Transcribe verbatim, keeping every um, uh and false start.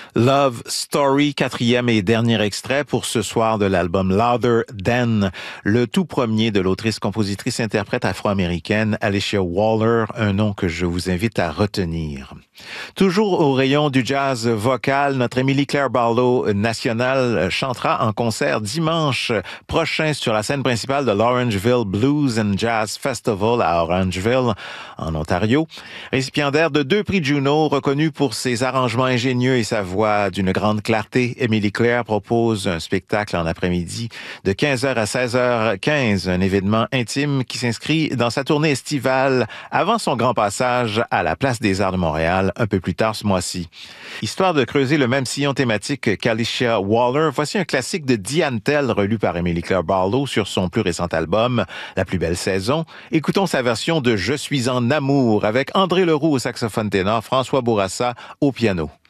Love Story, quatrième et dernier extrait pour ce soir de l'album Louder Than, le tout premier de l'autrice, compositrice, interprète afro-américaine Alicia Waller, un nom que je vous invite à retenir. Toujours au rayon du jazz vocal, notre Emily Claire Barlow nationale chantera en concert dimanche prochain sur la scène principale de l'Orangeville Blues and Jazz Festival à Orangeville, en Ontario. Récipiendaire de deux prix Juno, reconnue pour ses arrangements ingénieux et sa voix d'une grande clarté, Emily Claire propose un spectacle en après-midi de quinze heures à seize heures quinze, un événement intime qui s'inscrit dans sa tournée estivale avant son grand passage à la Place des Arts de Montréal un peu plus tard ce mois-ci. Histoire de creuser le même sillon thématique qu'Alicia Waller, voici un classique de Diane Tell relu par Emily Claire Barlow sur son plus récent album, La plus belle saison. Écoutons sa version de Je suis en amour avec André Leroux au saxophone ténor, François Bourassa au piano.